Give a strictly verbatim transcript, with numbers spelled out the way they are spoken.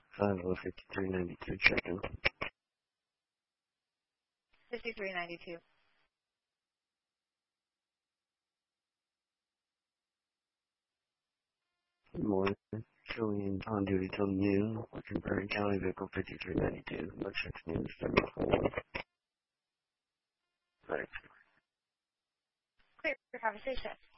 five oh fifty-three ninety-two checking. fifty-three ninety-two. Good morning. Showing on duty till noon. Working Prairie County Vehicle fifty-three ninety-two. Let's check the news. Right. Clear for conversation.